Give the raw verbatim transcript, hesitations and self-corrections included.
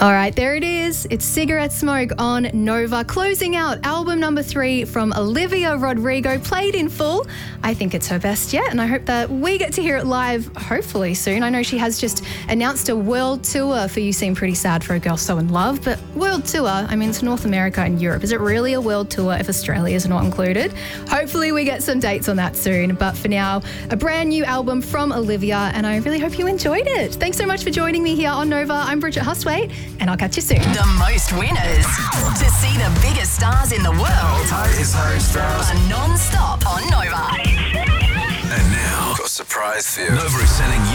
All right, there it is. It's Cigarette Smoke on Nova, closing out album number three from Olivia Rodrigo, played in full. I think it's her best yet, and I hope that we get to hear it live hopefully soon. I know she has just announced a world tour for You Seem Pretty Sad for a Girl So In Love, but world tour, I mean, it's North America and Europe. Is it really a world tour if Australia is not included? Hopefully we get some dates on that soon, but for now, a brand new album from Olivia, and I really hope you enjoyed it. Thanks so much for joining me here on Nova. I'm Bridget Hustwaite, and I'll catch you soon. The most winners. To see the biggest stars in the world. Hi, it's Harry Styles. Are non-stop on Nova. And now, got a surprise for you. Nova is sending